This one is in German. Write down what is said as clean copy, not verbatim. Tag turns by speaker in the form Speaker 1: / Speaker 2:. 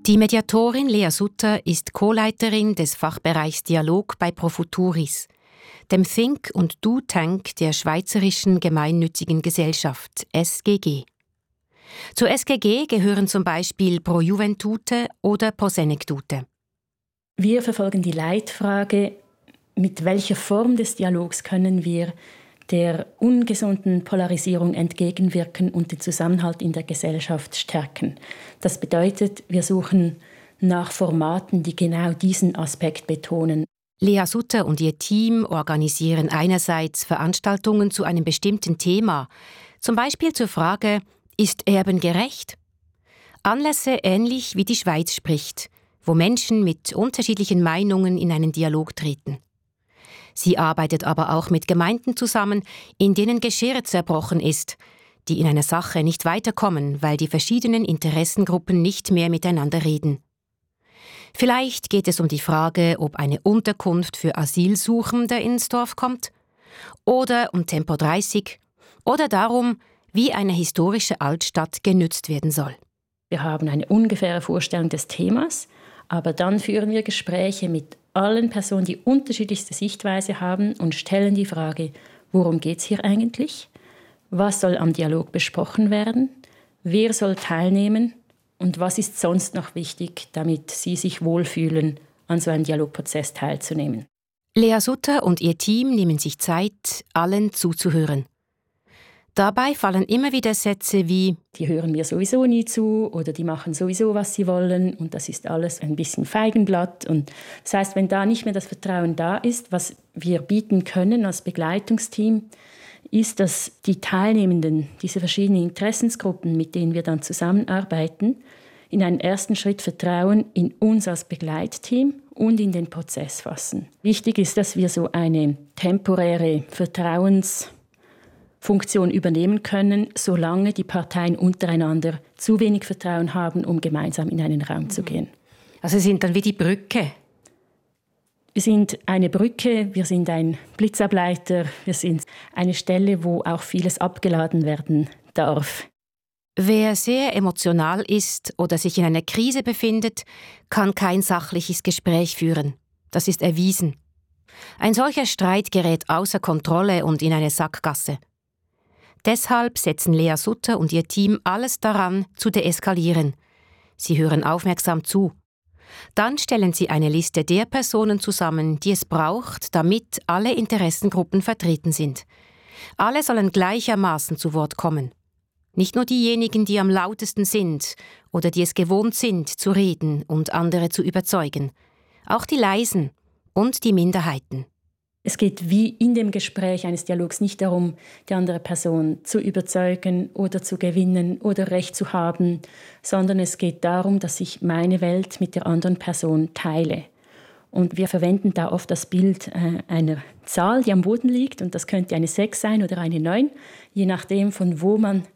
Speaker 1: Die Mediatorin Lea Sutter ist Co-Leiterin des Fachbereichs Dialog bei Profuturis, dem Think- und Do-Tank der Schweizerischen Gemeinnützigen Gesellschaft, SGG. Zur SGG gehören zum Beispiel Pro Juventute oder Pro Senectute.
Speaker 2: Wir verfolgen die Leitfrage, mit welcher Form des Dialogs können wir der ungesunden Polarisierung entgegenwirken und den Zusammenhalt in der Gesellschaft stärken. Das bedeutet, wir suchen nach Formaten, die genau diesen Aspekt betonen.
Speaker 1: Lea Sutter und ihr Team organisieren einerseits Veranstaltungen zu einem bestimmten Thema, zum Beispiel zur Frage, ist Erben gerecht? Anlässe ähnlich wie die Schweiz spricht, wo Menschen mit unterschiedlichen Meinungen in einen Dialog treten. Sie arbeitet aber auch mit Gemeinden zusammen, in denen Geschirr zerbrochen ist, die in einer Sache nicht weiterkommen, weil die verschiedenen Interessengruppen nicht mehr miteinander reden. Vielleicht geht es um die Frage, ob eine Unterkunft für Asylsuchende ins Dorf kommt, oder um Tempo 30, oder darum, wie eine historische Altstadt genützt werden soll.
Speaker 2: Wir haben eine ungefähre Vorstellung des Themas, aber dann führen wir Gespräche mit allen Personen, die unterschiedlichste Sichtweise haben und stellen die Frage, worum geht es hier eigentlich? Was soll am Dialog besprochen werden? Wer soll teilnehmen? Und was ist sonst noch wichtig, damit Sie sich wohlfühlen, an so einem Dialogprozess teilzunehmen?
Speaker 1: Lea Sutter und ihr Team nehmen sich Zeit, allen zuzuhören. Dabei fallen immer wieder Sätze wie
Speaker 2: die hören mir sowieso nie zu oder die machen sowieso, was sie wollen und das ist alles ein bisschen Feigenblatt. Und das heißt, wenn da nicht mehr das Vertrauen da ist, was wir bieten können als Begleitungsteam, ist, dass die Teilnehmenden, diese verschiedenen Interessensgruppen, mit denen wir dann zusammenarbeiten, in einen ersten Schritt Vertrauen in uns als Begleitteam und in den Prozess fassen. Wichtig ist, dass wir so eine temporäre Vertrauensfunktion übernehmen können, solange die Parteien untereinander zu wenig Vertrauen haben, um gemeinsam in einen Raum zu gehen.
Speaker 1: Also Sie sind dann wie die Brücke?
Speaker 2: Wir sind eine Brücke, wir sind ein Blitzableiter, wir sind eine Stelle, wo auch vieles abgeladen werden darf.
Speaker 1: Wer sehr emotional ist oder sich in einer Krise befindet, kann kein sachliches Gespräch führen. Das ist erwiesen. Ein solcher Streit gerät außer Kontrolle und in eine Sackgasse. Deshalb setzen Lea Sutter und ihr Team alles daran, zu deeskalieren. Sie hören aufmerksam zu. Dann stellen sie eine Liste der Personen zusammen, die es braucht, damit alle Interessengruppen vertreten sind. Alle sollen gleichermaßen zu Wort kommen. Nicht nur diejenigen, die am lautesten sind oder die es gewohnt sind, zu reden und andere zu überzeugen. Auch die Leisen und die Minderheiten.
Speaker 2: Es geht wie in dem Gespräch eines Dialogs nicht darum, die andere Person zu überzeugen oder zu gewinnen oder Recht zu haben, sondern es geht darum, dass ich meine Welt mit der anderen Person teile. Und wir verwenden da oft das Bild einer Zahl, die am Boden liegt, und das könnte eine 6 sein oder eine 9, je nachdem, von wo man